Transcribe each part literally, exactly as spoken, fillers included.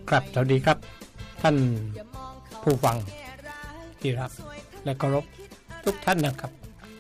ครับสวัสดีครับท่านผู้ฟังที่รักและเคารพทุกท่านนะครับ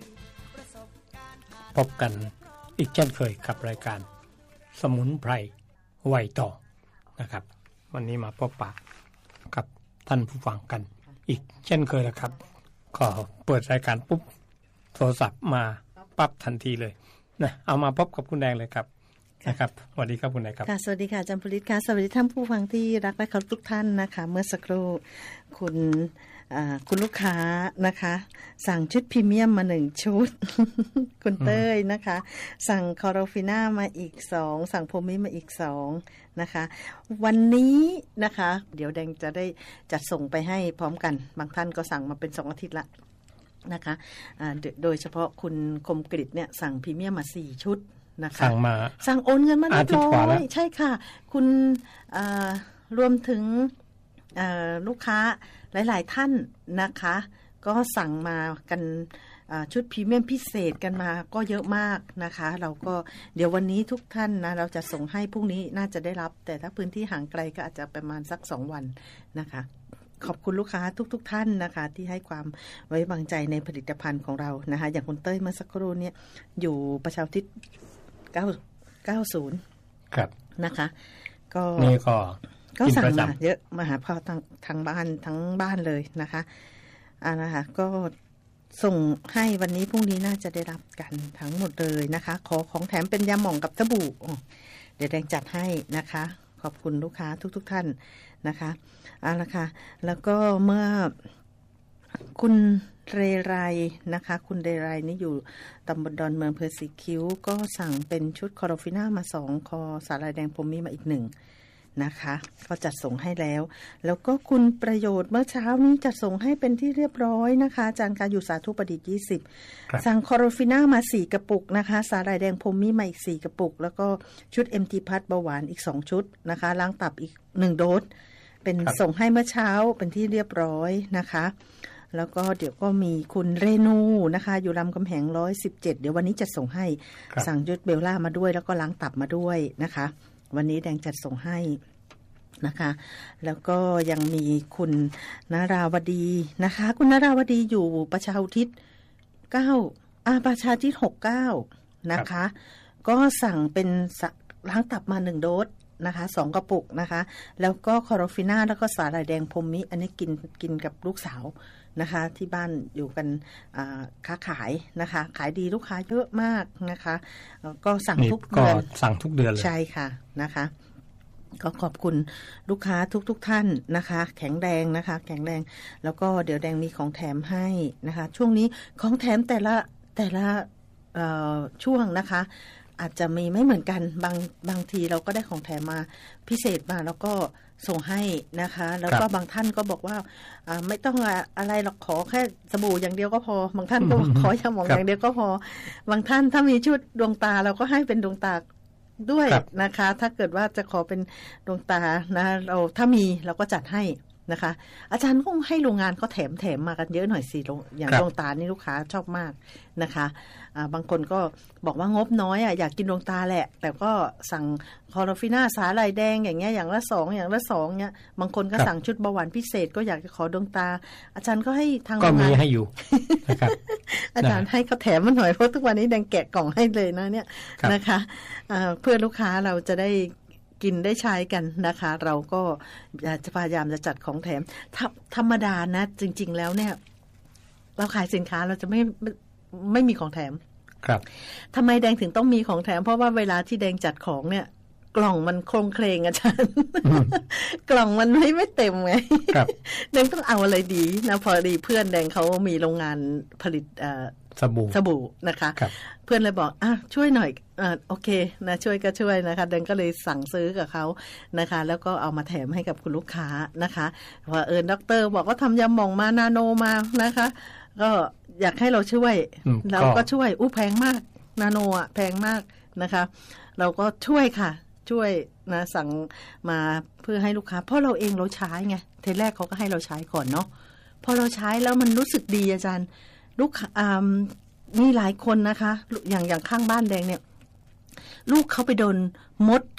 พบกันอีกเช่นเคยกับรายการสมุนไพรไวต่อนะครับวันนี้มาพบปะกับท่านผู้ฟังกันอีกเช่นเคยนะครับก็เปิดรายการปุ๊บโทรศัพท์มาปั๊บทันทีเลยนะเอามาพบกับคุณแดงเลยครับนะครับสวัสดีครับคุณแดงครับค่ะสวัสดีค่ะอาจารย์ผลิตค่ะสวัสดีท่านผู้ฟังที่รักและเคารพทุกท่านนะคะเมื่อสักครู่คุณคุณลูกค้านะคะสั่งชุดพรีเมียมมาหนึ่งชุด คุณเต้ยนะคะสั่งคอโรฟิน่ามาอีกสองสั่งโพมิมาอีกสองนะคะวันนี้นะคะเดี๋ยวแดงจะได้จัดส่งไปให้พร้อมกันบางท่านก็สั่งมาเป็นสองอาทิตย์ละนะคะโดยเฉพาะคุณคมกฤษเนี่ยสั่งพรีเมียมมาสี่ชุดนะคะสั่งมาสั่งโอนเงินมาเรียบร้อยใช่ค่ะคุณรวมถึงลูกค้าหลายๆท่านนะคะก็สั่งมากันชุดพรีเมียมพิเศษกันมาก็เยอะมากนะคะเราก็เดี๋ยววันนี้ทุกท่านนะเราจะส่งให้พรุ่งนี้น่าจะได้รับแต่ถ้าพื้นที่ห่างไกลก็อาจจะประมาณสักสองวันนะคะขอบคุณลูกค้าทุกๆ ท, ท่านนะคะที่ให้ความไว้วางใจในผลิตภัณฑ์ของเรานะคะอย่างคุณเต้ยเมื่อสักครู่นี้อยู่ประชาธิปไตยเก้า เก้าสิบครับนะคะก็นี่ก็ก็สั่งมาเยอะมาหาพ่อทั้งทั้งบ้านทั้งบ้านเลยนะคะอ่านะคะก็ส่งให้วันนี้พรุ่งนี้น่าจะได้รับกันทั้งหมดเลยนะคะขอของแถมเป็นยาหม่องกับสบู่เดี๋ยวแดงจัดให้นะคะขอบคุณลูกค้าทุกๆ ท่านนะคะเอาละค่ะแล้วก็เมื่อคุณเรไรนะคะคุณเรไรนี่อยู่ตำบลดอนเมืองอำเภอสีคิ้วก็สั่งเป็นชุดคอโรฟิน่ามาสองคอสาหร่ายแดงพรมมีมาอีกหนึ่งนะคะก็จัดส่งให้แล้วแล้วก็คุณประโยชน์เมื่อเช้านี้จัดส่งให้เป็นที่เรียบร้อยนะคะอาจารย์การอยู่สาธุประดิษฐ์ยี่สิบสั่งคอโรฟิน่ามาสี่กระปุกนะคะสาหร่ายแดงพรมมีมาอีกสี่กระปุกแล้วก็ชุด เอ็ม ที พัดเบาหวานอีกสองชุดนะคะล้างตับอีกหนึ่งโดสเป็นส่งให้เมื่อเช้าเป็นที่เรียบร้อยนะคะแล้วก็เดี๋ยวก็มีคุณเรนูนะคะอยู่รามคำแหงหนึ่งร้อยสิบเจ็ดเดี๋ยววันนี้จะส่งให้สั่งยุดเบลล่ามาด้วยแล้วก็ล้างตับมาด้วยนะคะวันนี้แดงจัดส่งให้นะคะแล้วก็ยังมีคุณนราวดีนะคะคุณนราวดีอยู่ประชาอุทิศเก้าอ่าประชาอุทิศหกสิบเก้านะคะก็สั่งเป็นล้างตับมาหนึ่งโดสนะคะสองกระปุกนะคะแล้วก็คอโรฟิน่าแล้วก็สาหร่ายแดงพรมมิอันนี้กินกินกับลูกสาวนะคะที่บ้านอยู่กันค้าขายนะคะขายดีลูกค้าเยอะมากนะคะก็สั่งทุกเดือนก็สั่งทุกเดือนเลยใช่ค่ะนะคะก็ขอบคุณลูกค้าทุกๆ ท่านนะคะแข็งแรงนะคะแข็งแรงแล้วก็เดี๋ยวแดงมีของแถมให้นะคะช่วงนี้ของแถมแต่ละแต่ละช่วงนะคะอาจจะมีไม่เหมือนกันบางบางทีเราก็ได้ของแถมมาพิเศษมาแล้วก็ส่งให้นะคะแล้วก็บางท่านก็บอกว่าไม่ต้องอะไรหรอกขอแค่สบู่อย่างเดียวก็พอบางท่านก็ขอยาหม่องอย่างเดียวก็พอบางท่านถ้ามีชุดดวงตาเราก็ให้เป็นดวงตาด้วยนะคะถ้าเกิดว่าจะขอเป็นดวงตานะเราถ้ามีเราก็จัดให้นะคะอาจารย์ก็ให้โรงงานเขาแถมแถมมากันเยอะหน่อยสิอย่างดวงตานี่ลูกค้าชอบมากนะคะบางคนก็บอกว่างบน้อยอ่ะอยากกินดวงตาแหละแต่ก็สั่งคอโรฟิน่าสาหร่ายแดงอย่างเงี้ยอย่างละสองอย่างละสองเงี้ยบางคนก็สั่งชุดเบาหวานพิเศษก็อยากจะขอดวงตาอาจารย์ก็ให้ทางก็มีให้อยู่นะครับอาจารย์ให้เขาแถมมาหน่อยเพราะทุกวันนี้แดงแกะกล่องให้เลยนะเนี่ยนะคะเพื่อลูกค้าเราจะได้กินได้ใช้กันนะคะเราก็จะพยายามจะจัดของแถมธรรมดานะจริงๆแล้วเนี่ยเราขายสินค้าเราจะไม่ไม่ไม่มีของแถมครับทำไมแดงถึงต้องมีของแถมเพราะว่าเวลาที่แดงจัดของเนี่ยกล่องมันโครงเคลงอาจารย์ กล่องมันไม่ไม่เต็มไงแดงต้องเอาอะไรดีนะพอดีเพื่อนแดงเขามีโรงงานผลิตสบู่สบู่นะคะเพื่อนเลยบอกอ่ะช่วยหน่อยอ่าโอเคนะช่วยก็ช่วยนะคะแดงก็เลยสั่งซื้อกับเขานะคะแล้วก็เอามาแถมให้กับคุณลูกค้านะคะว่าเออด็อกเตอร์บอกว่าทำยาหม่องมานาโนมานะคะก็อยากให้เราช่วยเราก็ช่วยอู้แพงมากนาโนอ่ะแพงมากนะคะเราก็ช่วยค่ะช่วยนะสั่งมาเพื่อให้ลูกค้าเพราะเราเองเราใช้ไงเทแรกเขาก็ให้เราใช้ก่อนเนาะพอเราใช้แล้วมันรู้สึกดีอาจารย์ลูกอ่ามีหลายคนนะคะอย่างอย่างข้างบ้านแดงเนี่ยลูกเขาไปโดนมดค่ะ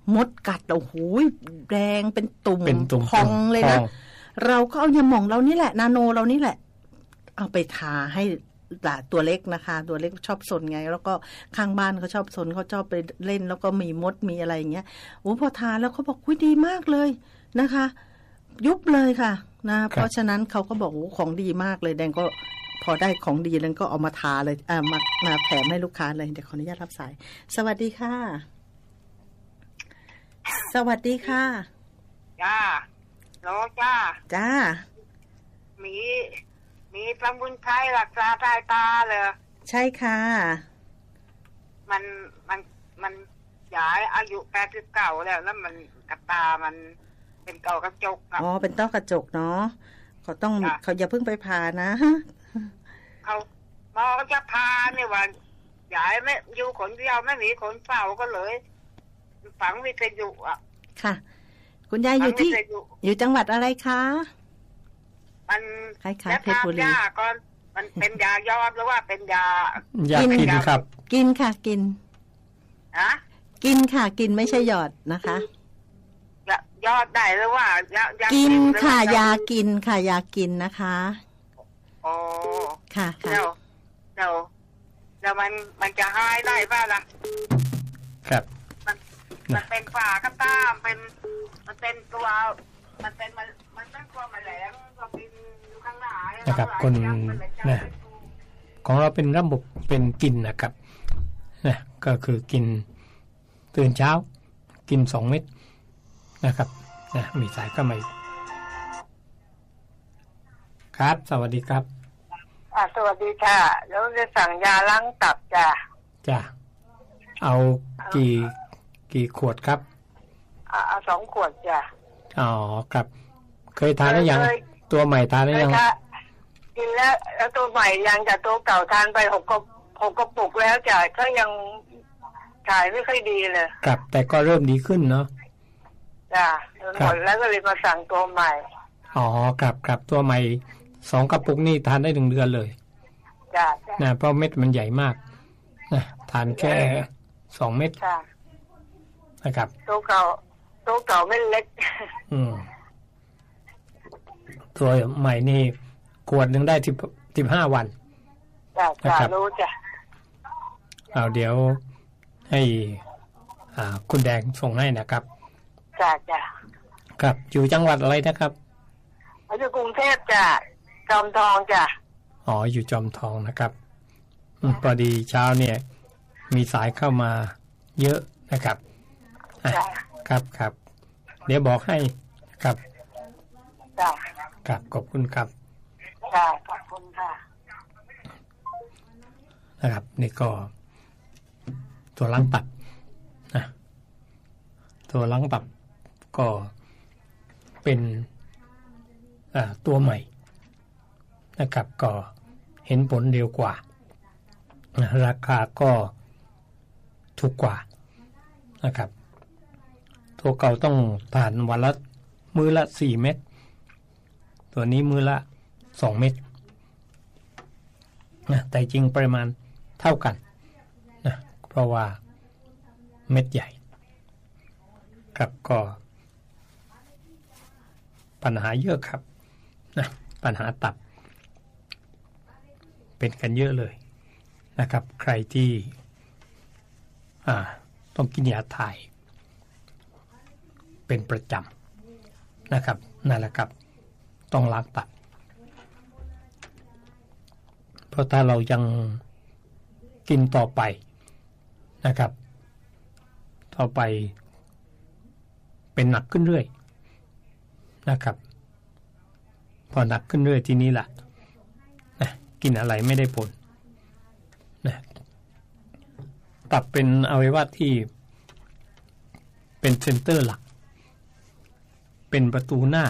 มดกัดโอ้โหแดงเป็นตุ่มเป็นตุ่มพองเลยนะเราก็เอายาหม่องเรานี่แหละนาโนเรานี่แหละเอาไปทาให้หลานตัวเล็กนะคะตัวเล็กชอบซนไงแล้วก็ข้างบ้านเขาชอบซนเขาชอบไปเล่นแล้วก็มีมดมีอะไรอย่างเงี้ยโอ้พอทาแล้วเขาบอกคุยดีมากเลยนะคะ ยุบเลยค่ะนะเพราะฉะนั้นเขาก็บอกโอ้ของดีมากเลยแดงก็พอได้ของดีแล้วก็เอามาทาเลยอ่ามามาแถมให้ลูกค้าเลยเดี๋ยวขออนุญาตรับสายสวัสดีค่ะสวัสดีค่ะจ้าโลจ้าจ้ามีมีสมุนไพรรักษาสายตาเลยใช่ค่ะมันมันมันยายอายุแปดสิบเก้าแล้วแล้วมันกระตามันเป็นเก่ากระจกอ๋อเป็นต้อกระจกเนาะเขาต้องเขาอย่าเพิ่งไปผ่านะเขาหมอจะพาเนี่ยว่ายายไม่อยู่คนเดียวไม่มีคนเฝ้าก็เลยฝังวิทยุอ่ะค่ะคุณยายอยู่ที่อยู่จังหวัดอะไรคะมันคล้ายๆเพชรบุรียาก่อนมันเป็นยายอดหรือว่าเป็นยากินครับกินค่ะกินฮะกินค่ะกินไม่ใช่หยอดนะคะยอดได้หรือว่ายากินค่ะยากินค่ะยากินนะคะอ๋อค่ะค่ะเดี๋ยวเดี๋ยวเดี๋ยวมันมันจะหายได้ป่ะล่ะครับมันมันเป็นฝากระต้ามเป็นมันเป็นตัวมันเป็นมันมันเป็นตัวแมลงก็บินอยู่ข้างหน้านะครับคนนะของเราเป็นระบบเป็นกินนะครับนะก็คือกินตื่นเช้ากินสองเม็ดนะครับนะมีสายก็ไม่ครับสวัสดีครับอ่าสวัสดีค่ะแล้วจะสั่งยาล้างตับจ้ะจ้ะเอากี่กี่ขวดครับเอาสองขวดจ้ะอ๋อครับเคยทานแล้วยังตัวใหม่ทานแล้วยังกินแล้วแล้วตัวใหม่ยังแต่ตัวเก่าทานไปหกกระหกกระปุกแล้วจ้ะก็ยังถ่ายไม่ค่อยดีเลยครับแต่ก็เริ่มดีขึ้นเนาะจ้ะหมดแล้วก็เลยมาสั่งตัวใหม่อ๋อครับครับตัวใหม่สองกระปุกนี่ทานได้หนึ่งเดือนเลยจ้ะนะเพราะเม็ดมันใหญ่มากนะทานแค่สองเม็ดนะครับตัวเก่าตัวเก่าไม่เล็กอืมตัวใหม่นี่ขวดหนึ่งได้สิบสิบห้าวันจ้ะจ้ะรู้จ้ะเอาเดี๋ยวให้อ่าคุณแดงส่งให้นะครับจ้ะจ้ะครับอยู่จังหวัดอะไรนะครับอยู่กรุงเทพจ้ะจอมทองจ้ะอ๋ออยู่จอมทองนะครับพอดีเช้าเนี่ยมีสายเข้ามาเยอะนะครับครับครับเดี๋ยวบอกให้ครับจ้ะครับขอบคุณครับจ้ะขอบคุณค่ะนะครับนี่ก็ตัวล้างตับนะตัวล้างตับก็เป็นตัวใหม่นะครับก็เห็นผลเร็วกว่าราคาก็ถูกกว่านะครับตัวเก่าต้องทานวันละมื้อละสี่เม็ดตัวนี้มื้อละสองเม็ดนะแต่จริงปริมาณเท่ากันนะเพราะว่าเม็ดใหญ่ครับก็ปัญหาเยอะครับนะปัญหาตับเป็นกันเยอะเลยนะครับใครที่อ่าต้องกินยาถ่ายเป็นประจำนะครับนั่นแหละครับต้องล้างตับเพราะถ้าเรายังกินต่อไปนะครับต่อไปเป็นหนักขึ้นเรื่อยนะครับพอหนักขึ้นเรื่อยทีนี้แหละนะกินอะไรไม่ได้ผลนะตับเป็นอวัยวะที่เป็นเซ็นเตอร์หลักเป็นประตูหน้า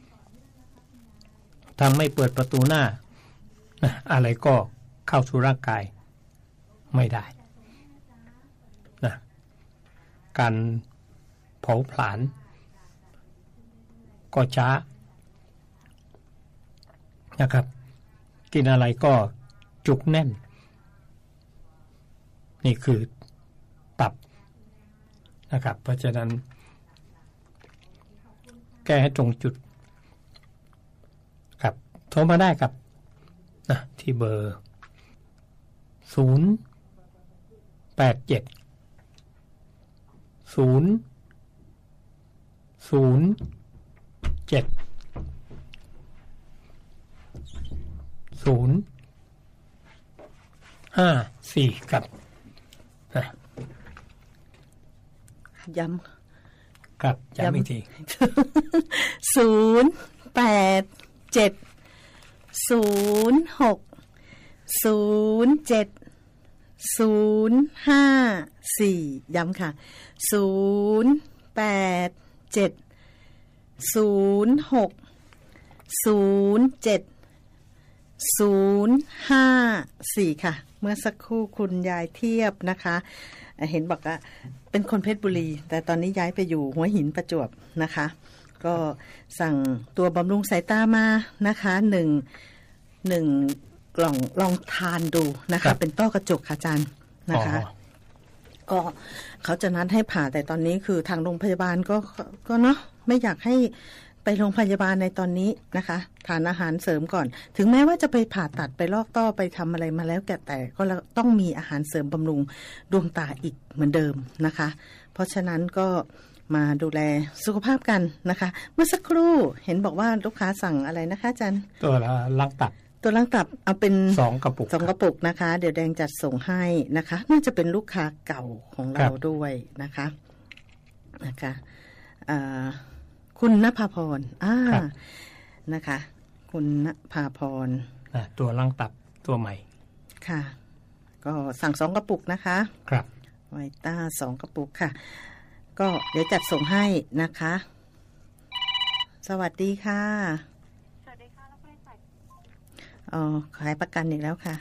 ถ้าไม่เปิดประตูหน้านะอะไรก็เข้าสู่ร่างกายไม่ได้นะการเผาผลาญก็ช้านะครับกินอะไรก็จุกแน่นนี่คือตับนะครับเพราะฉะนั้นแก้ให้ตรงจุดครับโทรมาได้ครับนะที่เบอร์ศูนย์ แปด เจ็ด ศูนย์ ศูนย์ เจ็ด ศูนย์ ห้า สี่ครับนะย้ำครับย้ำอีกทีศูนย์ แปด เจ็ด ศูนย์ หก ศูนย์ เจ็ด ศูนย์ ห้า สี่ย้ำค่ะศูนย์ แปด เจ็ด ศูนย์ หก ศูนย์ เจ็ด ศูนย์ ห้า สี่ค่ะเมื่อสักครู่คุณยายเทียบนะคะเห็นบอกว่าเป็นคนเพชรบุรีแต่ตอนนี้ย้ายไปอยู่หัวหินประจวบนะคะก็สั่งตัวบำรุงสายตามานะคะหนึ่งหนึ่งกล่องลองทานดูนะคะเป็นต้อกระจกค่ะอาจารย์นะคะก็เขาจะนัดให้ผ่าแต่ตอนนี้คือทางโรงพยาบาลก็ก็เนาะไม่อยากให้ไปโรงพยาบาลในตอนนี้นะคะทานอาหารเสริมก่อนถึงแม้ว่าจะไปผ่าตัดไปลอกต้อไปทำอะไรมาแล้วแต่แต่ก็ต้องมีอาหารเสริมบำรุงดวงตาอีกเหมือนเดิมนะคะเพราะฉะนั้นก็มาดูแลสุขภาพกันนะคะเมื่อสักครู่เห็นบอกว่าลูกค้าสั่งอะไรนะคะอาจารย์ตัวละล้างตับตัวล้างตับเอาเป็นสองกระปุกสองกระปุกนะคะเดี๋ยวแดงจัดส่งให้นะคะน่าจะเป็นลูกค้าเก่าของเราด้วยนะคะนะคะคุณณภาพรอ่านะคะคุณณภาพรตัวล้างตับตัวใหม่ค่ะก็สั่งสองกระปุกนะคะครับไวต้าสองกระปุกค่ะก็เดี๋ยวจัดส่งให้นะคะสวัสดีค่ะสวัสดีค่ะแล้วไปใส่อ๋อขายประกันอีกแล้วค่ะ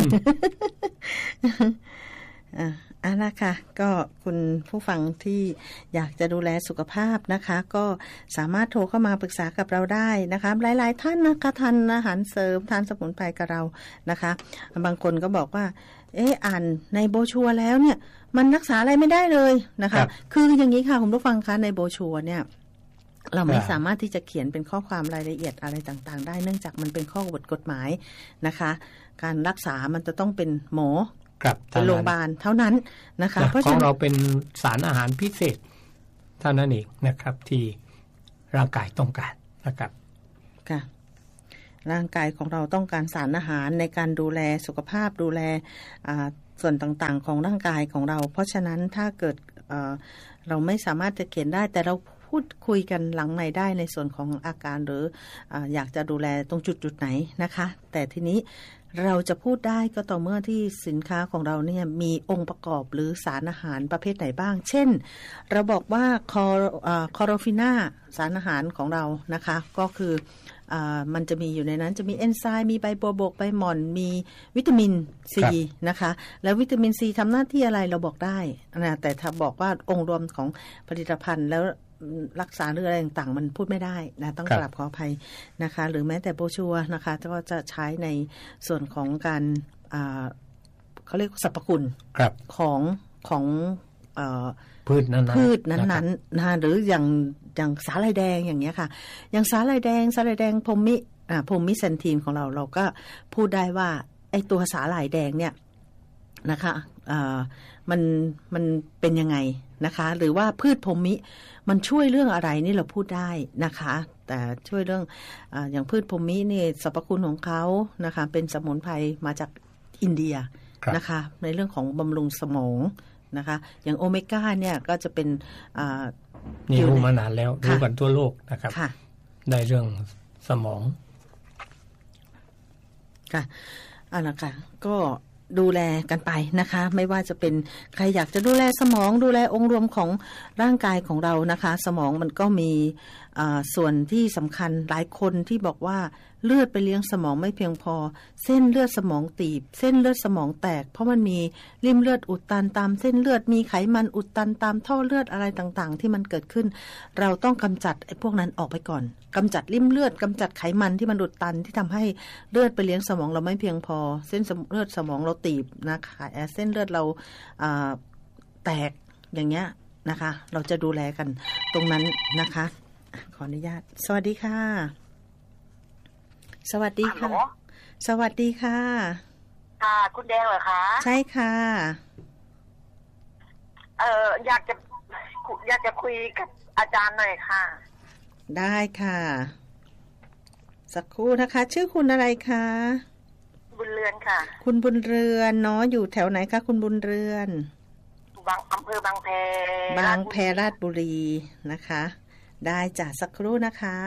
อ่าอ่ะนะคะก็คุณผู้ฟังที่อยากจะดูแลสุขภาพนะคะก็สามารถโทรเข้ามาปรึกษากับเราได้นะคะหลายๆท่านนะคะทานอาหารเสริมทานสมุนไพรกับเรานะคะบางคนก็บอกว่าเอออ่านในโบรชัวร์แล้วเนี่ยมันรักษาอะไรไม่ได้เลยนะคะคืออย่างนี้ค่ะคุณผู้ฟังคะในโบรชัวร์เนี่ยเราไม่สามารถที่จะเขียนเป็นข้อความรายละเอียดอะไรต่างๆได้เนื่องจากมันเป็นข้อกฎหมายนะคะการรักษามันจะต้องเป็นหมอเป็นโรงพยาบาลเท่านั้นนะคะเพราะของเราเป็นสารอาหารพิเศษเท่านั้นเองนะครับที่ร่างกายต้องการนะครับค่ะร่างกายของเราต้องการสารอาหารในการดูแลสุขภาพดูแลส่วนต่างๆของร่างกายของเราเพราะฉะนั้นถ้าเกิดเราไม่สามารถจะเขียนได้แต่เราพูดคุยกันหลังใหม่ได้ในส่วนของอาการหรืออยากจะดูแลตรงจุดๆไหนนะคะแต่ทีนี้เราจะพูดได้ก็ต่อเมื่อที่สินค้าของเราเนี่ยมีองค์ประกอบหรือสารอาหารประเภทไหนบ้างเช่นเราบอกว่าคอคอโรฟิน่าสารอาหารของเรานะคะก็คือมันจะมีอยู่ในนั้นจะมีเอนไซม์มีใบบัวบกใบหม่อนมีวิตามินซีนะคะแล้ววิตามินซีทำหน้าที่อะไรเราบอกได้นะแต่ถ้าบอกว่าองค์รวมของผลิตภัณฑ์แล้วรักษาหรืออะไรต่างๆมันพูดไม่ได้นะต้องกราบขออภัยนะคะหรือแม้แต่โบรชัวร์นะคะก็จะใช้ในส่วนของการเขาเรียกสรรพคุณของของพืชนั้นพืชนั้นๆนะหรืออย่างอย่างสาหร่ายแดงอย่างเงี้ยค่ะอย่างสาหร่ายแดงสาหร่ายแดงพรมิอ่าพรมิเซนทีนของเราเราก็พูดได้ว่าไอตัวสาหร่ายแดงเนี่ยนะคะอ่ามันมันเป็นยังไงนะคะหรือว่าพืชพรมิมันช่วยเรื่องอะไรนี่เราพูดได้นะคะแต่ช่วยเรื่องอ่าอย่างพืชพรมินี่สรรพคุณของเขานะคะเป็นสมุนไพรมาจากอินเดียนะคะในเรื่องของบำรุงสมองนะคะอย่างโอเมก้าเนี่ยก็จะเป็นนี่รู้มานานแล้วรู้กันทั่วโลกนะครับได้เรื่องสมองค่ะเอาล่ะค่ะก็ดูแลกันไปนะคะไม่ว่าจะเป็นใครอยากจะดูแลสมองดูแลองค์รวมของร่างกายของเรานะคะสมองมันก็มีส่วนที่สำคัญหลายคนที่บอกว่าเลือดไปเลี้ยงสมองไม่เพียงพอเส้นเลือดสมองตีบเส้นเลือดสมองแตกเพราะมันมีริ่มเลือดอุดตันตามเส้นเลือดมีไขมันอุดตันตามท่อเลือดอะไรต่างๆที่มันเกิดขึ้นเราต้องกำจัดไอ้พวกนั้นออกไปก่อนกำจัดริ่มเลือดกำจัดไขมันที่มันอุดตันที่ทำให้เลือดไปเลี้ยงสมองเราไม่เพียงพอเส้นเลือดสมองเราตีบนะคะเส้นเลือดเราแตกอย่างเงี้ยนะคะ เราจะดูแลกันตรงนั้นนะคะขออนุญาตสวัสดีค่ะสวัสดีค่ะสวัสดีค่ะค่ะคุณแดงเหรอคะใช่ค่ะเอออยากจะอยากจะคุยกับอาจารย์หน่อยค่ะได้ค่ะสักครู่นะคะชื่อคุณอะไรคะบุญเรือนค่ะคุณบุญเรือนเนาะอยู่แถวไหนคะคุณบุญเรือนบางอำเภอบางแพบางแพราชบุรีนะคะได้จ้ะสักครู่นะคะ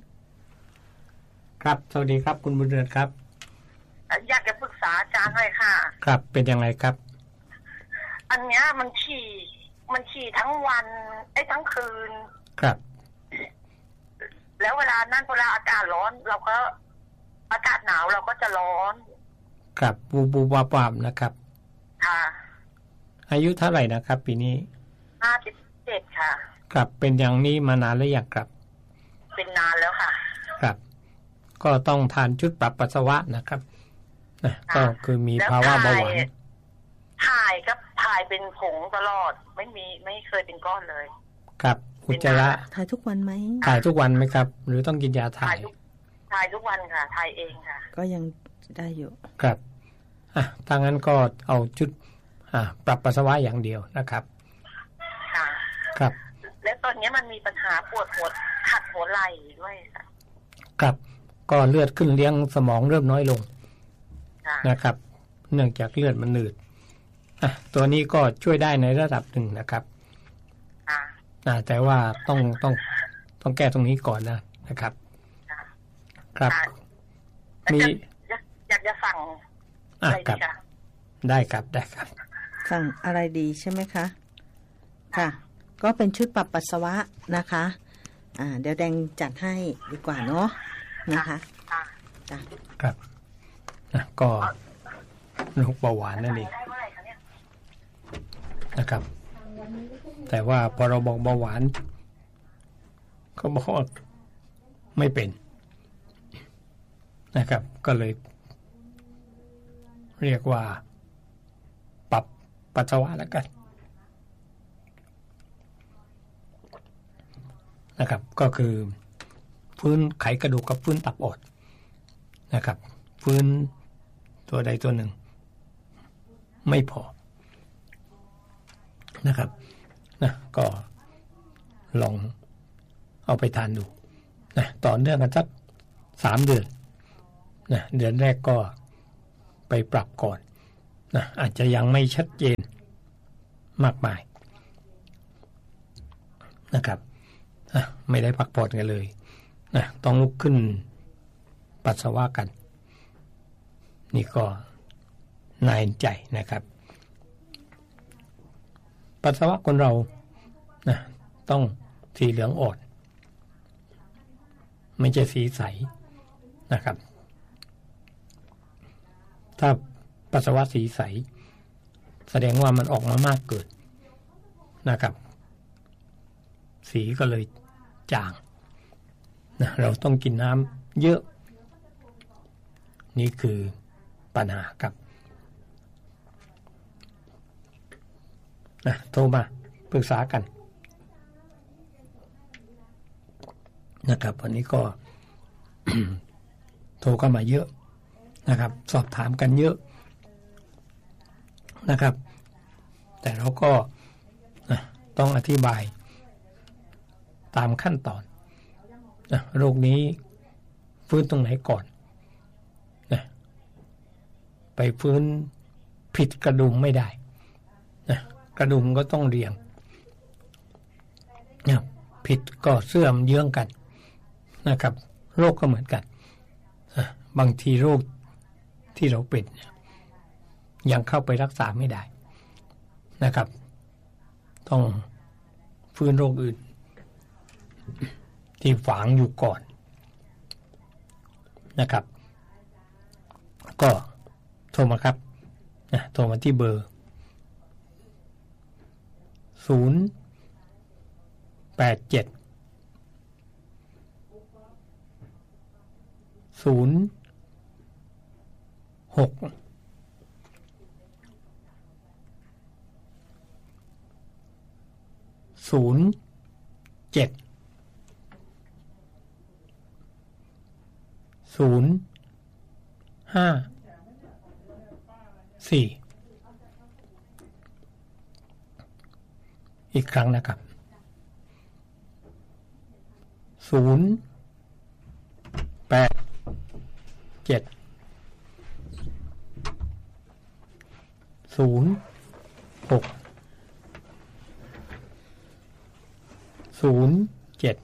ครับสวัสดีครับคุณบุญเรือนครับอยากจะปรึกษาอาจารย์หน่อยค่ะครับเป็นยังไงครับอันเนี้ยมันฉี่มันฉี่ทั้งวันไอ้ทั้งคืนครับแล้วเวลานั่นเวลาอากาศร้อนเราก็อากาศหนาวเราก็จะร้อนครับบูบูวาปามนะครับค่ะอายุเท่าไหร่นะครับปีนี้ห้าสิบเจ็ดค่ะครับเป็นอย่างนี้มานานหรือยังครับเป็นนานแล้วค่ะครับก็ต้องทานชุดปรับปัสสาวะนะครับนะก็คือมีภาวะเบาหวานถ่ายก็ถ่ายเป็นผงตลอดไม่มีไม่เคยเป็นก้อนเลยครับอุจจาระถ่ายทุกวันไหมถ่ายทุกวันไหมครับหรือต้องกินยาถ่ายถ่ายทุกวันค่ะถ่ายเองค่ะก็ยังได้อยู่ครับอ่ะถ้างั้นก็เอาชุดอ่าปรับปัสสาวะอย่างเดียวนะครับค่ะครับและตอนนี้มันมีปัญหาปวดหัวขัดหัวไหล่ด้วยค่ะครับก็เลือดขึ้นเลี้ยงสมองเริ่มน้อยลงนะครับเนื่องจากเลือดมันหนืดอ่ะตัวนี้ก็ช่วยได้ในระดับหนึ่งนะครับอ่าแต่ว่าต้องต้องต้องแก้ตรงนี้ก่อนนะนะครับครับมีอยากจะสั่งอะไรดีคะได้ครับได้ครับสั่งอะไรดีใช่ไหมคะค่ะก็เป็นชุดปรับปัสสาวะนะคะอ่าเดี๋ยวแดงจัดให้ดีกว่าเนาะนะคะจ้ะครับนะก็โรคเบาหวานนั่นเองนะครับแต่ว่าพอเราบอกเบาหวานเขาบอกว่าไม่เป็นนะครับก็เลยเรียกว่าปรับปัสสาวะแล้วกันนะครับก็คือฟื้นไขกระดูกกับฟื้นตับอ่อนนะครับฟื้นตัวใดตัวหนึ่งไม่พอนะครับนะก็ลองเอาไปทานดูนะต่อเนื่องกันสักสามเดือนนะเดือนแรกก็ไปปรับก่อนนะอาจจะยังไม่ชัดเจนมากมายนะครับไม่ได้พักผ่อนกันเลยนะต้องลุกขึ้นปัสสาวะกันนี่ก็น่าเห็นใจนะครับปัสสาวะคนเรานะต้องสีเหลืองอ่อนไม่ใช่สีใสนะครับถ้าปัสสาวะสีใสแสดงว่ามันออกมามากเกินนะครับสีก็เลยจางนะเราต้องกินน้ำเยอะนี่คือปัญหาครับนะโทรมาปรึกษากันนะครับวันนี้ก็ โทรเข้ามาเยอะนะครับสอบถามกันเยอะนะครับแต่เราก็นะต้องอธิบายตามขั้นตอนนะโรคนี้ฟื้นตรงไหนก่อนนะไปฟื้นผิดกระดุมไม่ได้นะกระดุมก็ต้องเรียงนะผิดก็เสื่อมเยื้องกันนะครับโรคก็เหมือนกันนะบางทีโรคที่เราเป็นยังเข้าไปรักษาไม่ได้นะครับต้องฟื้นโรคอื่นที่ฝังอยู่ก่อนนะครับก็โทรมาครับนะโทรมาที่เบอร์ศูนย์ แปด เจ็ด ศูนย์ หก สศูนย์เจ็ดศูนย์ห้าสี่อีกครั้งนะครับศูนย์แปดเจ็ดศูนย์หกศูนย์เจ็ด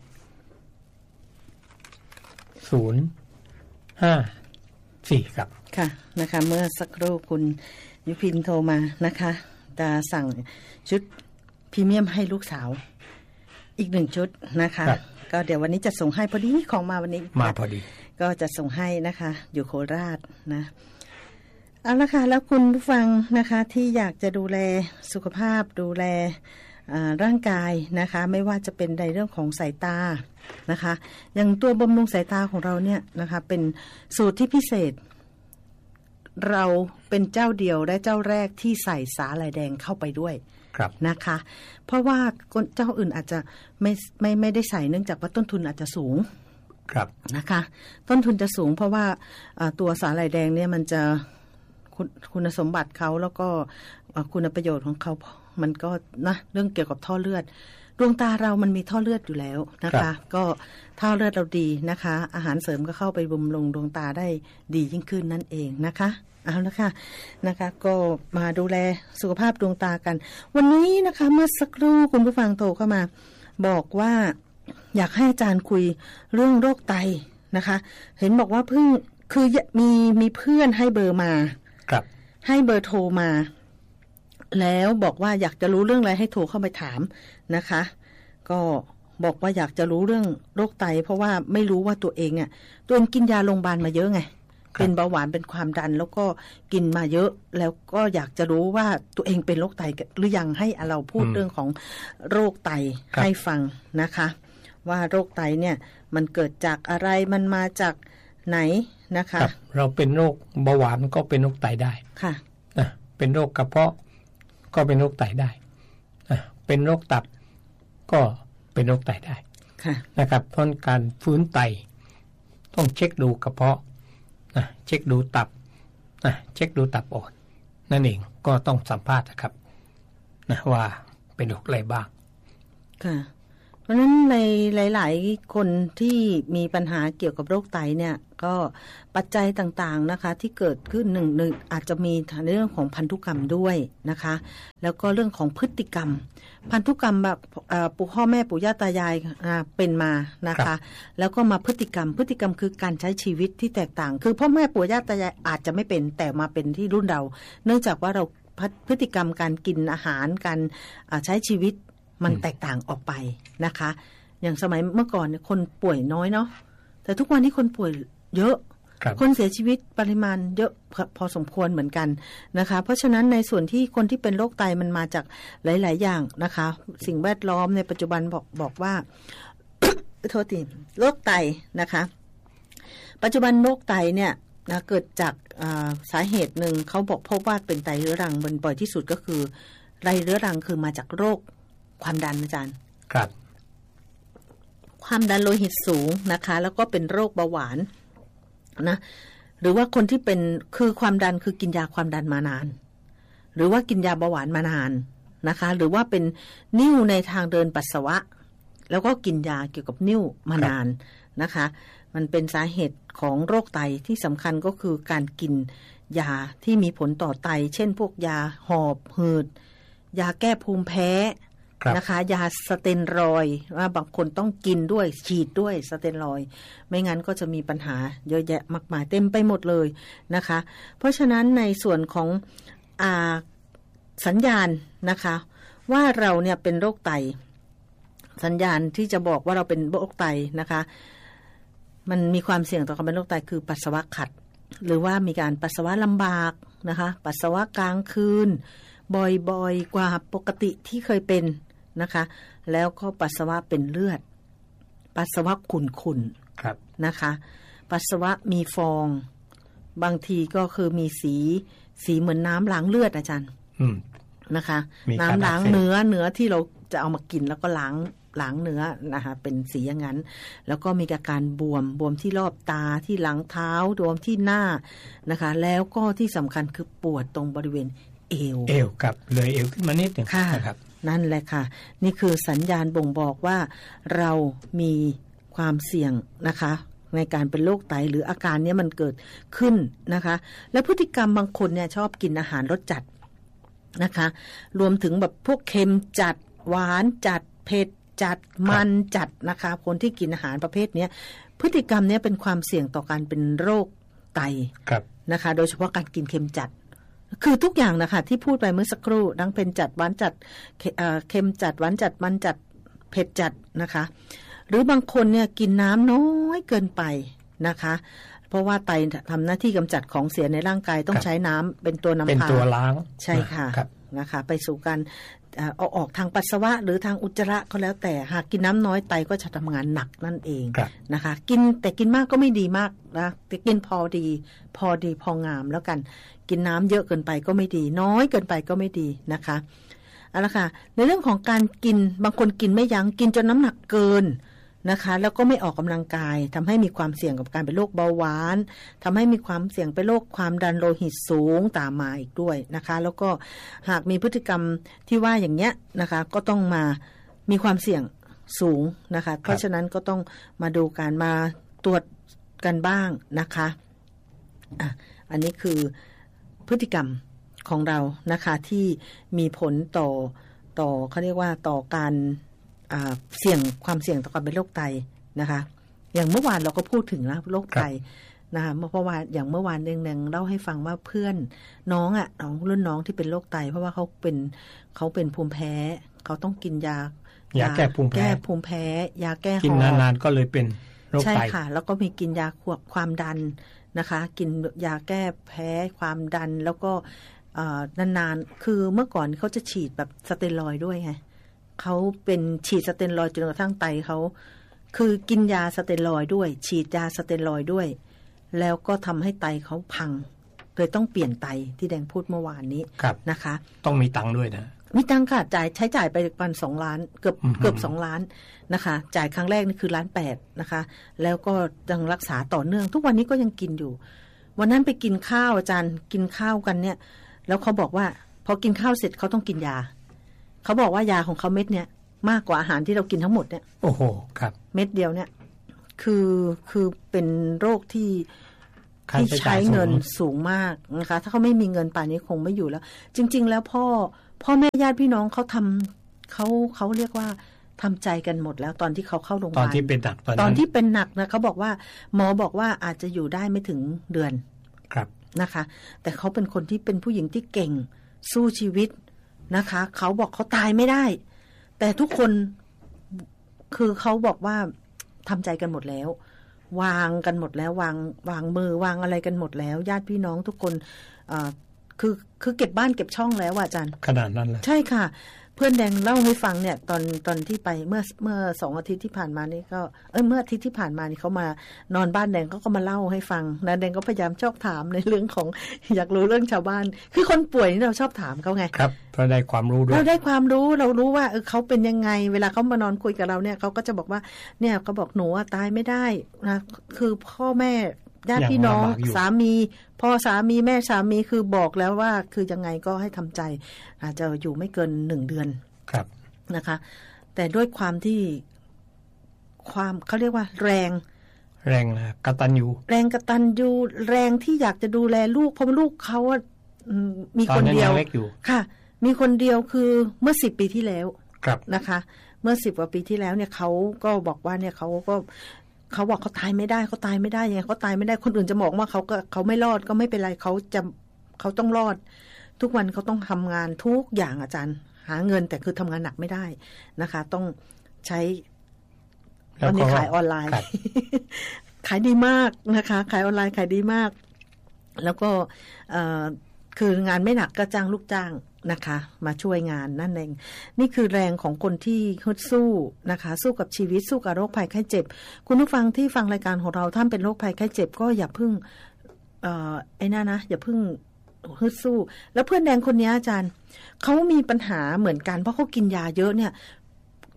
ศูนย์ห้าสี่ครับค่ะนะคะเมื่อสักครู่คุณยุพินโทรมานะคะจะสั่งชุดพรีเมียมให้ลูกสาวอีกหนึ่งชุดนะคะก็เดี๋ยววันนี้จะส่งให้พอดีของมาวันนี้มาพอดีก็จะส่งให้นะคะอยู่โคราชนะเอาละค่ะแล้วคุณผู้ฟังนะคะที่อยากจะดูแลสุขภาพดูแลร่างกายนะคะไม่ว่าจะเป็นในเรื่องของสายตานะคะอย่างตัวบำรุงสายตาของเราเนี่ยนะคะเป็นสูตรที่พิเศษเราเป็นเจ้าเดียวและเจ้าแรกที่ใส่สาหร่ายแดงเข้าไปด้วยนะคะเพราะว่าเจ้าอื่นอาจจะไม่ไม่ไม่ได้ใส่เนื่องจากว่าต้นทุนอาจจะสูงนะคะต้นทุนจะสูงเพราะว่าตัวสาหร่ายแดงเนี่ยมันจะคุณคุณสมบัติเขาแล้วก็คุณประโยชน์ของเขามันก็นะเรื่องเกี่ยวกับท่อเลือดดวงตาเรามันมีท่อเลือดอยู่แล้วนะคะก็ท่อเลือดเราดีนะคะอาหารเสริมก็เข้าไปบำรุงดวงตาได้ดียิ่งขึ้นนั่นเองนะคะเอาละค่ะนะคะก็มาดูแลสุขภาพดวงตากันวันนี้นะคะเมื่อสักครู่คุณผู้ฟังโทรเข้ามาบอกว่าอยากให้อาจารย์คุยเรื่องโรคไตนะคะเห็นบอกว่าเพิ่งคือมีมีเพื่อนให้เบอร์มาครับให้เบอร์โทรมาแล้วบอกว่าอยากจะรู้เรื่องอะไรให้โทรเข้าไปถามนะคะก็บอกว่าอยากจะรู้เรื่องโรคไตเพราะว่าไม่รู้ว่าตัวเองอ่ะตัวเองกินยาโรงพยาบาลมาเยอะไงเป็นเบาหวานเป็นความดันแล้วก็กินมาเยอะแล้วก็อยากจะรู้ว่าตัวเองเป็นโรคไตหรือยังให้เราพูดเรื่องของโรคไตให้ฟังนะคะว่าโรคไตเนี่ยมันเกิดจากอะไรมันมาจากไหนนะคะเราเป็นโรคเบาหวานก็เป็นโรคไตได้ค่ะนะเป็นโรคกระเพาะก็เป็นโรคไตได้นะเป็นโรคตับก็เป็นโรคไตได้ค่ะนะครับเพราะการฟื้นไตต้องเช็คดูกระเพาะนะเช็คดูตับนะเช็คดูตับอ่อนนั่นเองก็ต้องสัมภาษณ์นะครับนะว่าเป็นโรคอะไรบ้างค่ะเพราะฉะนั้นในหลายๆคนที่มีปัญหาเกี่ยวกับโรคไตเนี่ยก็ปัจจัยต่างๆนะคะที่เกิดขึ้นหนึ่งหนึ่งอาจจะมีในเรื่องของพันธุกรรมด้วยนะคะแล้วก็เรื่องของพฤติกรรมพันธุกรรมแบบปู่พ่อแม่ปู่ย่าตายายเป็นมานะคะแล้วก็มาพฤติกรรมพฤติกรรมคือการใช้ชีวิตที่แตกต่างคือพ่อแม่ปู่ย่าตายายอาจจะไม่เป็นแต่มาเป็นที่รุ่นเราเนื่องจากว่าเราพฤติกรรมการกินอาหารการใช้ชีวิตมันแตกต่างออกไปนะคะอย่างสมัยเมื่อก่อนเนี่ยคนป่วยน้อยเนาะแต่ทุกวันนี้คนป่วยเยอะ คนเสียชีวิตปริมาณเยอะพอสมควรเหมือนกันนะคะเพราะฉะนั้นในส่วนที่คนที่เป็นโรคไตมันมาจากหลายๆอย่างนะคะสิ่งแวดล้อมในปัจจุบันบอกบอกว่า โทษทีโรคไตนะคะปัจจุบันโรคไตเนี่ยนะเกิดจากสาเหตุหนึ่งเขาบอกพบว่าเป็นไตเรื้อรังบนบ่อยที่สุดก็คือไตเรื้อรังคือมาจากโรคความดันอาจารย์ครับความดันโลหิตสูงนะคะแล้วก็เป็นโรคเบาหวานนะหรือว่าคนที่เป็นคือความดันคือกินยาความดันมานานหรือว่ากินยาเบาหวานมานานนะคะหรือว่าเป็นนิ่วในทางเดินปัสสาวะแล้วก็กินยาเกี่ยวกับนิ่วมานานนะคะมันเป็นสาเหตุของโรคไตที่สำคัญก็คือการกินยาที่มีผลต่อไตเช่นพวกยาหอบหืดยาแก้ภูมิแพ้นะคะยาสเตียรอยด์ว่าบางคนต้องกินด้วยฉีดด้วยสเตียรอยด์ไม่งั้นก็จะมีปัญหาเยอะแยะมากมายเต็มไปหมดเลยนะคะเพราะฉะนั้นในส่วนของอ่าสัญญาณนะคะว่าเราเนี่ยเป็นโรคไตสัญญาณที่จะบอกว่าเราเป็นโรคไตนะคะมันมีความเสี่ยงต่อการเป็นโรคไตคือปัสสาวะขัดหรือว่ามีการปัสสาวะลำบากนะคะปัสสาวะกลางคืนบ่อยๆกว่าปกติที่เคยเป็นนะคะแล้วก็ปัสสาวะเป็นเลือดปัสสาวะขุ่นๆนะคะปัสสาวะมีฟองบางทีก็คือมีสีสีเหมือนน้ำล้างเลือดอาจารย์นะคะน้ำล้างเนื้อเนื้อที่เราจะเอามากินแล้วก็ล้างล้างเนื้อนะคะเป็นสีอย่างนั้นแล้วก็มีอาการบวมบวมที่รอบตาที่หลังเท้าบวมที่หน้านะคะแล้วก็ที่สำคัญคือปวดตรงบริเวณเอวเอวครับเลยเอวขึ้นมานิดนึงนะครับนั่นแหละค่ะนี่คือสัญญาณบ่งบอกว่าเรามีความเสี่ยงนะคะในการเป็นโรคไตหรืออาการนี้มันเกิดขึ้นนะคะและพฤติกรรมบางคนเนี่ยชอบกินอาหารรสจัดนะคะรวมถึงแบบพวกเค็มจัดหวานจัดเผ็ดจัดมันจัดนะคะคนที่กินอาหารประเภทนี้พฤติกรรมนี้เป็นความเสี่ยงต่อการเป็นโรคไตนะคะโดยเฉพาะการกินเค็มจัดคือทุกอย่างนะคะที่พูดไปเมื่อสักครู่ดังเป็นจัดหวานจัดเค็มจัดหวานจัดมันจัดเผ็ดจัดนะคะหรือบางคนเนี่ยกินน้ำน้อยเกินไปนะคะเพราะว่าไตทำหน้าที่กำจัดของเสียในร่างกายต้องใช้น้ำเป็นตัวนำพาเป็นตัวล้างใช่ค่ะนะคะไปสู่การเอาออกทางปัสสาวะหรือทางอุจจาระก็แล้วแต่หากกินน้ำน้อยไตก็จะทำงานหนักนั่นเองนะคะกินแต่กินมากก็ไม่ดีมากนะแต่กินพอดีพอดีพองามแล้วกันกินน้ำเยอะเกินไปก็ไม่ดีน้อยเกินไปก็ไม่ดีนะคะเอาละค่ะในเรื่องของการกินบางคนกินไม่ยั้งกินจนน้ำหนักเกินนะคะแล้วก็ไม่ออกกำลังกายทำให้มีความเสี่ยงกับการเป็นโรคเบาหวานทำให้มีความเสี่ยงเป็นโรคความดันโลหิตสูงตามมาอีกด้วยนะคะแล้วก็หากมีพฤติกรรมที่ว่าอย่างเนี้ยนะคะก็ต้องมามีความเสี่ยงสูงนะคะเพราะฉะนั้นก็ต้องมาดูการมาตรวจกันบ้างนะคะอ่ะอันนี้คือพฤติกรรมของเรานะคะที่มีผลต่อต่อเขาเรียกว่าต่อการเสี่ยงความเสี่ยงต่อการเป็นโรคไตนะคะอย่างเมื่อวานเราก็พูดถึงนะโรคไตนะคะเมื่อวานอย่างเมื่อวานเองๆเล่าให้ฟังว่าเพื่อนน้องอ่ะน้องรุ่นน้องที่เป็นโรคไตเพราะว่าเขาเป็นเขาเป็นภูมิแพ้เขาต้องกินยายาแก้ภูมิแพ้แก้ภูมิแพ้ยาแก้หอบกินนานๆก็เลยเป็นโรคไตใช่ค่ะแล้วก็มีกินยาควบความดันนะคะกินยาแก้แพ้ความดันแล้วก็นานๆคือเมื่อก่อนเขาจะฉีดแบบสเตียรอยด์ด้วยไงเขาเป็นฉีดสเตียรอยด์จนกระทั่งไตเขาคือกินยาสเตียรอยด์ด้วยฉีดยาสเตียรอยด์ด้วยแล้วก็ทำให้ไตเขาพังเลยต้องเปลี่ยนไตที่แดงพูดเมื่อวานนี้นะคะต้องมีตังค์ด้วยนะมีตังค์ค่ะจ่ายใช้จ่ายไปประมาณสองล้านเกือบเกือบสองล้านนะคะจ่ายครั้งแรกนี่คือล้านแปดนะคะแล้วก็ยังรักษาต่อเนื่องทุกวันนี้ก็ยังกินอยู่วันนั้นไปกินข้าวอาจารย์กินข้าวกันเนี่ยแล้วเขาบอกว่าพอกินข้าวเสร็จเขาต้องกินยาเขาบอกว่ายาของเขาเม็ดเนี่ยมากกว่าอาหารที่เรากินทั้งหมดเนี่ยโอ้โหครับเม็ดเดียวเนี่ยคือคือเป็นโรคที่ที่ใช้เงินสูงมากนะคะถ้าเขาไม่มีเงินป่านนี้คงไม่อยู่แล้วจริงๆแล้วพ่อพ่อแม่ญาติพี่น้องเขาทำเขาเขาเรียกว่าทำใจกันหมดแล้วตอนที่เขาเข้าโรงพยาบาลตอนที่เป็นหนักตอนตอนที่เป็นหนักนะเขาบอกว่าหมอบอกว่าอาจจะอยู่ได้ไม่ถึงเดือนครับนะคะแต่เขาเป็นคนที่เป็นผู้หญิงที่เก่งสู้ชีวิตนะคะเขาบอกเขาตายไม่ได้แต่ทุกคนคือเขาบอกว่าทำใจกันหมดแล้ววางกันหมดแล้ววางวางมือวางอะไรกันหมดแล้วญาติพี่น้องทุกคนคือคือเก็บบ้านเก็บช่องแล้วอาจารย์ขนาดนั้นเลยใช่ค่ะเพื่อนแดงเล่าให้ฟังเนี่ยตอนตอนที่ไปเมื่อเมื่อสองอาทิตย์ที่ผ่านมานี่ก็เออเมื่ออาทิตย์ที่ผ่านมานี่เขามานอนบ้านแดงก็ก็มาเล่าให้ฟังนะแดงก็พยายามชอบถามในเรื่องของอยากรู้เรื่องชาวบ้านคือคนป่วยนี่เราชอบถามเขาไงครับเพราะได้ความรู้ด้วยเราได้ความรู้เรารู้ว่าเออเขาเป็นยังไงเวลาเขามานอนคุยกับเราเนี่ยเขาก็จะบอกว่าเนี่ยเขาบอกหนูตายไม่ได้นะคือพ่อแม่ญาติพี่น้องสามีพ่อสามีแม่สามีคือบอกแล้วว่าคือยังไงก็ให้ทำใจอาจจะอยู่ไม่เกินหนึ่งเดือนครับนะคะแต่ด้วยความที่ความเขาเรียกว่าแรงแรงนะกตัญญูแรงกตัญญูแรงที่อยากจะดูแลลูกเพราะลูกเขาว่ามีคนเดียวค่ะมีคนเดียวคือเมื่อสิบปีที่แล้วนะคะเมื่อสิบกว่าปีที่แล้วเนี่ยเขาก็บอกว่าเนี่ยเขาก็เขาบอกเขาตายไม่ได้เขาตายไม่ได้ยังไงเขาตายไม่ได้คนอื่นจะบอกว่าเขาก็เขาไม่รอดก็ไม่เป็นไรเขาจะเขาต้องรอดทุกวันเขาต้องทำงานทุกอย่างอาจารย์หาเงินแต่คือทำงานหนักไม่ได้นะคะต้องใช้ตอนนี้ขายออนไลน์ขายดีมากนะคะขายออนไลน์ขายดีมากแล้วก็คืองานไม่หนักก็จ้างลูกจ้างนะคะมาช่วยงานนั่นเองนี่คือแรงของคนที่ฮึดสู้นะคะสู้กับชีวิตสู้กับโรคภัยไข้เจ็บคุณผู้ฟังที่ฟังรายการของเราท่านเป็นโรคภัยไข้เจ็บก็อย่าพึ่งเอ่อไอ้นั่นนะอย่าพึ่งฮึดสู้แล้วเพื่อนแดงคนนี้อาจารย์เขามีปัญหาเหมือนกันเพราะเขากินยาเยอะเนี่ย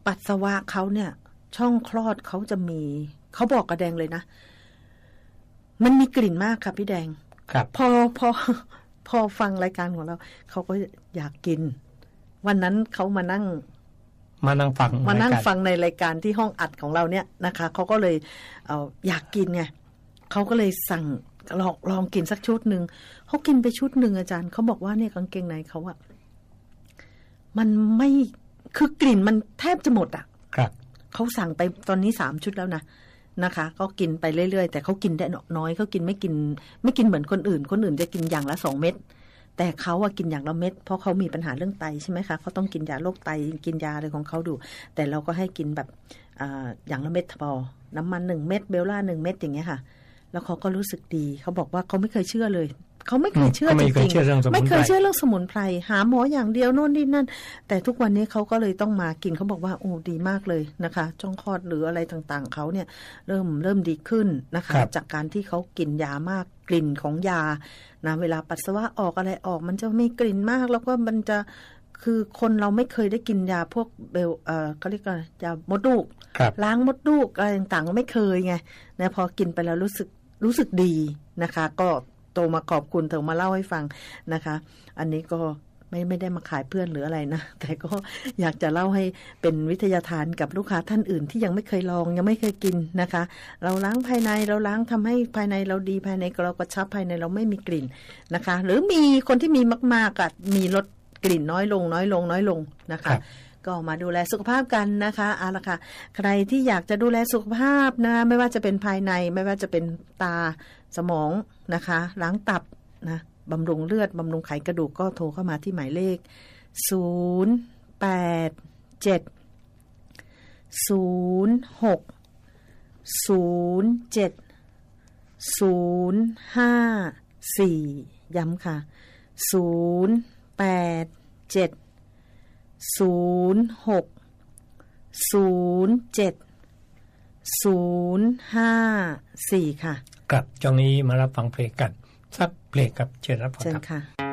ปัสสาวะเขาเนี่ยช่องคลอดเขาจะมีเขาบอกกระแดงเลยนะมันมีกลิ่นมากค่ะพี่แดงครับพอพอพอฟังรายการของเราเขาก็อยากกินวันนั้นเขามานั่งมานั่งฟังมานั่งฟังในรายการที่ห้องอัดของเราเนี่ยนะคะเขาก็เลยเอ่ออยากกินไงเขาก็เลยสั่งลองลองกินสักชุดนึงเขากินไปชุดนึงอาจารย์เขาบอกว่าเนี่ยกางเกงในเขาอะมันไม่คือกลิ่นมันแทบจะหมดอ่ะครับเขาสั่งไปตอนนี้สามชุดแล้วนะนะคะก็กินไปเรื่อยๆแต่เขากินได้น้อยเขากินไม่กินไม่กินเหมือนคนอื่นคนอื่นจะกินอย่างละสองเม็ดแต่เขาอะกินอย่างละเม็ดเพราะเขามีปัญหาเรื่องไตใช่ไหมคะเขาต้องกินยาโรคไตกินยาอะไรของเขาดูแต่เราก็ให้กินแบบอ่าอย่างละเม็ดพอน้ำมันหนึ่งเม็ดเบลล่าหนึ่งเม็ดอย่างเงี้ยค่ะแล้วเขาก็รู้สึกดีเขาบอกว่าเขาไม่เคยเชื่อเลยเขาไม่เคยเชื่อจริงๆไม่เคยเชื่อเรื่องสมุนไพรหาหมออย่างเดียวโน่นนี่นั่นแต่ทุกวันนี้เขาก็เลยต้องมากินเขาบอกว่าโอ้ดีมากเลยนะคะช่องคลอดหรืออะไรต่างๆเขาเนี่ยเริ่มเริ่มดีขึ้นนะคะจากการที่เขากินยามากกลิ่นของยานะเวลาปัสสาวะออกอะไรออกมันจะไม่กลิ่นมากแล้วก็มันจะคือคนเราไม่เคยได้กินยาพวกเบลเอ่อเขาเรียกว่ายามดลูกล้างมดลูกอะไรต่างๆก็ไม่เคยไงนะพอกินไปแล้วรู้สึกรู้สึกดีนะคะก็โตมาขอบคุณเธอมาเล่าให้ฟังนะคะอันนี้ก็ไม่ไม่ได้มาขายเพื่อนหรืออะไรนะแต่ก็อยากจะเล่าให้เป็นวิทยาทานกับลูกค้าท่านอื่นที่ยังไม่เคยลองยังไม่เคยกินนะคะเราล้างภายในเราล้างทำให้ภายในเราดีภายในเรากระชับภายในเราไม่มีกลิ่นนะคะหรือมีคนที่มีมากๆก็มีลดกลิ่นน้อยลงน้อยลงน้อยลงนะคะก็มาดูแลสุขภาพกันนะคะเอาละค่ะใครที่อยากจะดูแลสุขภาพนะไม่ว่าจะเป็นภายในไม่ว่าจะเป็นตาสมองนะคะล้างตับนะบำรุงเลือดบำรุงไขกระดูกก็โทรเข้ามาที่หมายเลขศูนย์ แปด เจ็ด ศูนย์ หก ศูนย์ เจ็ด ศูนย์ ห้า สี่ ย้ำค่ะศูนย์ แปด เจ็ด ศูนย์ หก ศูนย์ เจ็ด ศูนย์ ห้า สี่ค่ะครับช่วงนี้มารับฟังเพลงกันสักเพลงครับเชิญรับฟังครับ